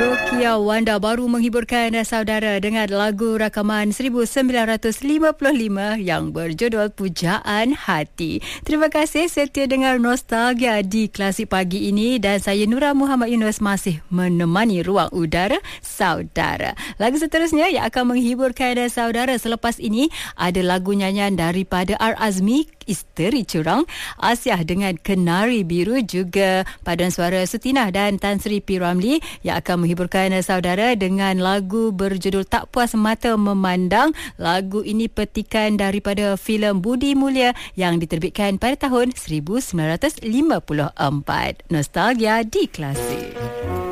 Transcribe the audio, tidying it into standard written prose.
Rokia Wanda baru menghiburkan saudara dengan lagu rakaman 1955 yang berjudul Pujaan Hati. Terima kasih setia dengar Nostalgia di Klasik Pagi ini dan saya Nura Muhammad Yunus masih menemani ruang udara saudara. Lagu seterusnya yang akan menghiburkan saudara selepas ini ada lagu nyanyian daripada R. Azmi, Isteri Curang, Asyah dengan Kenari Biru, juga paduan suara Sutinah dan Tan Sri P. Ramli yang akan menghiburkan saudara dengan lagu berjudul Tak Puas Mata Memandang. Lagu ini petikan daripada filem Budi Mulia yang diterbitkan pada tahun 1954. Nostalgia di Klasik.